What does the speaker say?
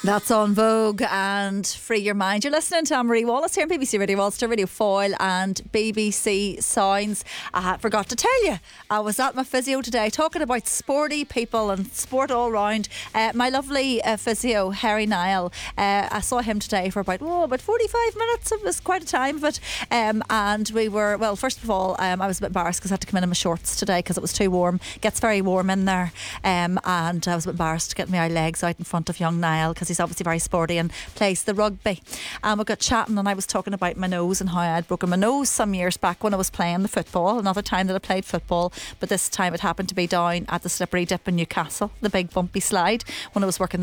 That's On Vogue and Free Your Mind. You're listening to Anne-Marie Wallace here on BBC Radio Ulster, Radio Foyle and BBC Sounds. I forgot to tell you, I was at my physio today talking about sporty people and sport all round. My lovely physio, Harry Niall, I saw him today for about 45 minutes. It was quite a time of it. And we were, well, first of all, I was a bit embarrassed because I had to come in my shorts today because it was too warm. It gets very warm in there. And I was a bit embarrassed to get my legs out in front of young Niall because he's obviously very sporty and plays the rugby. And we got chatting and I was talking about my nose and how I had broken my nose some years back when I was playing the football. Another time that I played football, but this time it happened to be down at the Slippery Dip in Newcastle, the big bumpy slide, when I was working there